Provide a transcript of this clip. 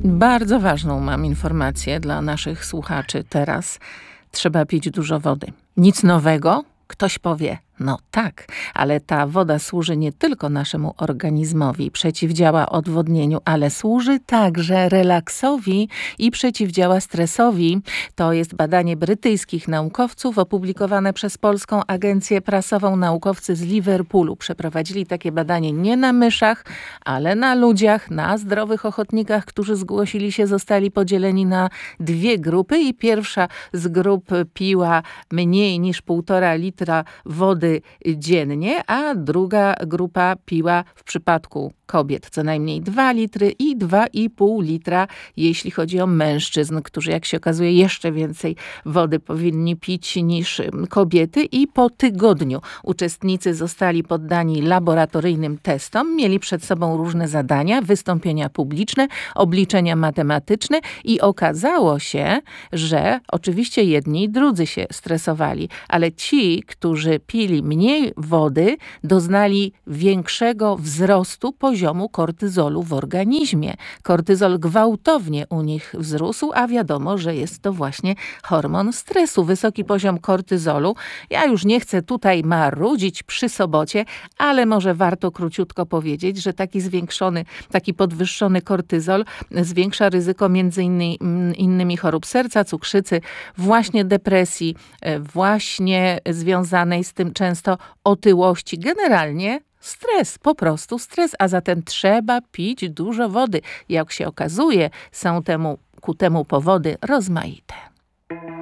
Bardzo ważną mam informację dla naszych słuchaczy teraz. Trzeba pić dużo wody. Nic nowego? Ktoś powie, no tak, ale ta woda służy nie tylko naszemu organizmowi, przeciwdziała odwodnieniu, ale służy także relaksowi i przeciwdziała stresowi. To jest badanie brytyjskich naukowców opublikowane przez Polską Agencję Prasową. Naukowcy z Liverpoolu przeprowadzili takie badanie nie na myszach, ale na ludziach, na zdrowych ochotnikach, którzy zgłosili się, zostali podzieleni na dwie grupy i pierwsza z grup piła mniej niż 1,5 litra wody dziennie, a druga grupa piła w przypadku kobiet co najmniej 2 litry i 2,5 litra, jeśli chodzi o mężczyzn, którzy, jak się okazuje, jeszcze więcej wody powinni pić niż kobiety. I po tygodniu uczestnicy zostali poddani laboratoryjnym testom, mieli przed sobą różne zadania, wystąpienia publiczne, obliczenia matematyczne i okazało się, że oczywiście jedni i drudzy się stresowali, ale ci, którzy pili mniej wody, doznali większego wzrostu poziomu kortyzolu w organizmie. Kortyzol gwałtownie u nich wzrósł, a wiadomo, że jest to właśnie hormon stresu. Wysoki poziom kortyzolu. Ja już nie chcę tutaj marudzić przy sobocie, ale może warto króciutko powiedzieć, że taki podwyższony kortyzol zwiększa ryzyko między innymi chorób serca, cukrzycy, właśnie depresji, właśnie związanej z tym często otyłości. Generalnie stres, po prostu stres, a zatem trzeba pić dużo wody. Jak się okazuje, są ku temu powody rozmaite.